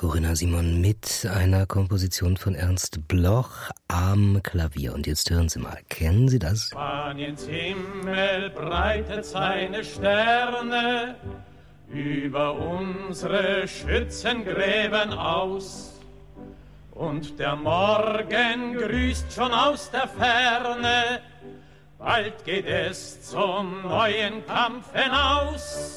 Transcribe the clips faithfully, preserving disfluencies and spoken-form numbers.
Corinna Simon mit einer Komposition von Ernst Bloch am Klavier. Und jetzt hören Sie mal, kennen Sie das? Spaniens Himmel breitet seine Sterne über unsere Schützengräben aus. Und der Morgen grüßt schon aus der Ferne, bald geht es zum neuen Kampf hinaus.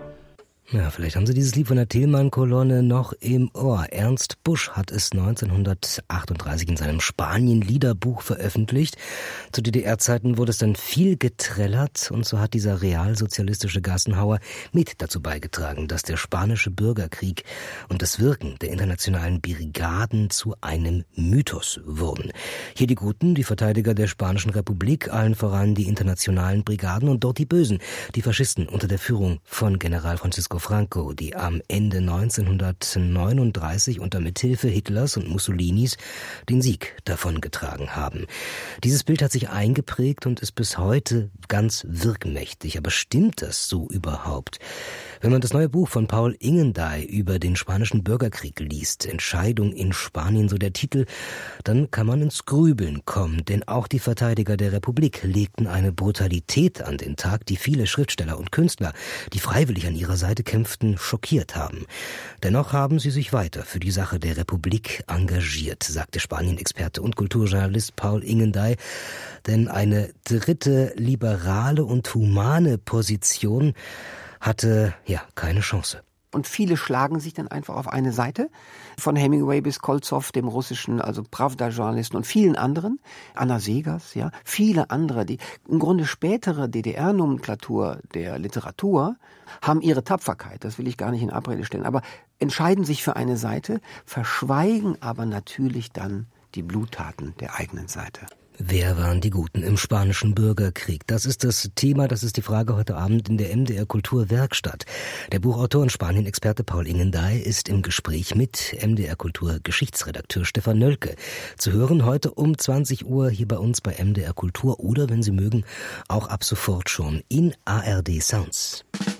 Ja, vielleicht haben Sie dieses Lied von der Thälmann-Kolonne noch im Ohr. Ernst Busch hat es neunzehnhundertachtunddreißig in seinem Spanien-Liederbuch veröffentlicht. Zu D D R-Zeiten wurde es dann viel getrellert und so hat dieser realsozialistische Gassenhauer mit dazu beigetragen, dass der spanische Bürgerkrieg und das Wirken der internationalen Brigaden zu einem Mythos wurden. Hier die Guten, die Verteidiger der Spanischen Republik, allen voran die internationalen Brigaden und dort die Bösen, die Faschisten unter der Führung von General Francisco Franco, die am Ende neunzehnhundertneununddreißig unter Mithilfe Hitlers und Mussolinis den Sieg davongetragen haben. Dieses Bild hat sich eingeprägt und ist bis heute ganz wirkmächtig. Aber stimmt das so überhaupt? Wenn man das neue Buch von Paul Ingendey über den spanischen Bürgerkrieg liest, Entscheidung in Spanien, so der Titel, dann kann man ins Grübeln kommen, denn auch die Verteidiger der Republik legten eine Brutalität an den Tag, die viele Schriftsteller und Künstler, die freiwillig an ihrer Seite kämpften, schockiert haben. Dennoch haben sie sich weiter für die Sache der Republik engagiert, sagte Spanien-Experte und Kulturjournalist Paul Ingendey, denn eine dritte liberale und humane Position hatte ja keine Chance. Und viele schlagen sich dann einfach auf eine Seite, von Hemingway bis Kolzow, dem russischen, also Pravda-Journalisten und vielen anderen, Anna Seghers, ja, viele andere, die im Grunde spätere D D R-Nomenklatur der Literatur haben ihre Tapferkeit, das will ich gar nicht in Abrede stellen, aber entscheiden sich für eine Seite, verschweigen aber natürlich dann die Bluttaten der eigenen Seite. Wer waren die Guten im spanischen Bürgerkrieg? Das ist das Thema, das ist die Frage heute Abend in der M D R Kulturwerkstatt. Der Buchautor und Spanien-Experte Paul Ingendey ist im Gespräch mit M D R Kultur Geschichtsredakteur Stefan Nölke. Zu hören heute um zwanzig Uhr hier bei uns bei M D R Kultur oder, wenn Sie mögen, auch ab sofort schon in A R D Sounds.